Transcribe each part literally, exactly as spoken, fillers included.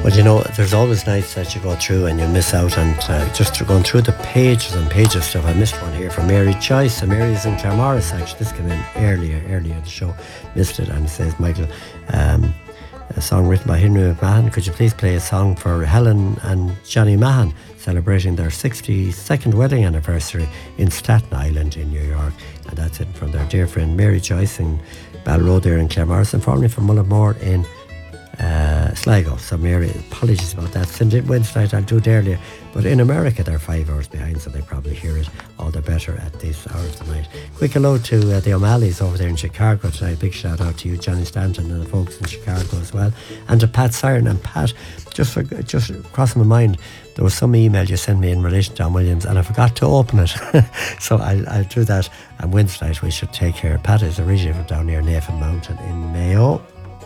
Well, you know, there's always nights that you go through and you miss out, and uh, just through going through the pages and pages of stuff. I missed one here from Mary Joyce, and Mary's in Claremorris, actually. This came in earlier, earlier in the show. Missed it, and it says, Michael, um, a song written by Henry McMahon. Could you please play a song for Helen and Johnny Mahan, celebrating their sixty-second wedding anniversary in Staten Island in New York? And that's it from their dear friend Mary Joyce in Balroad there in Claremorris, and formerly from Mullinmore in uh, Sligo. So Mary, apologies about that. Send it Wednesday night, I'll do it earlier. But in America, they're five hours behind, so they probably hear it all the better at this hour of the night. Quick hello to uh, the O'Malley's over there in Chicago tonight. Big shout out to you, Johnny Stanton, and the folks in Chicago as well. And to Pat Siren. And Pat, just for, just crossing my mind, there was some email you sent me in relation to John Williams, and I forgot to open it. So I'll, I'll do that. And Wednesday night we should take care. Pat is originally from down near Nathan Mountain in Mayo.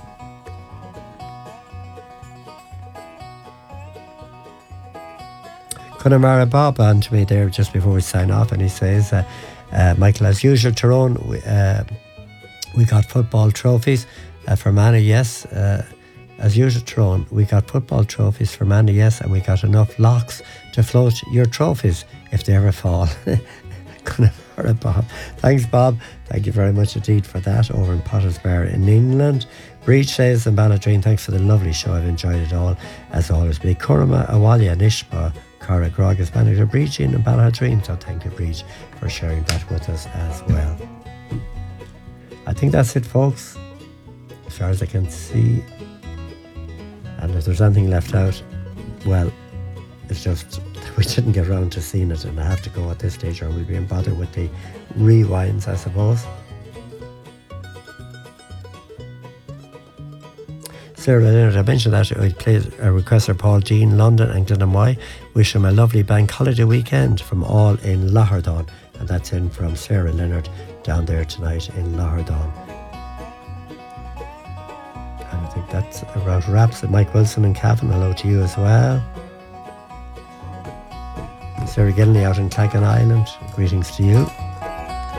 Connemara Bob on to me there just before we sign off, and he says, uh, uh, Michael, as usual, Tyrone, we, uh, we got football trophies uh, for Manny, yes. Uh, as usual, Tyrone, we got football trophies for Manny, yes, and we got enough locks to float your trophies if they ever fall. Connemara Bob. Thanks, Bob. Thank you very much indeed for that over in Potter's Bar in England. Breach says, and Balladreen, thanks for the lovely show. I've enjoyed it all, as always. Be Kurama Awalia Nishba. Cara Grog is manager Breach in Balladreen, so thank you, Breach, for sharing that with us as well. I think that's it, folks, as far as I can see. And if there's anything left out, well, it's just we didn't get around to seeing it, and I have to go at this stage, or we'll be in bother with the rewinds, I suppose. Sarah Leonard, I mentioned that I played a request for Paul Dean, London and Glenamoy. Wish him a lovely bank holiday weekend from all in Lahardon. And that's in from Sarah Leonard down there tonight in Lahardon. And I think that's about wraps it. Mike Wilson and Cavan, hello to you as well. Sarah Gilney out in Clackan Island, greetings to you.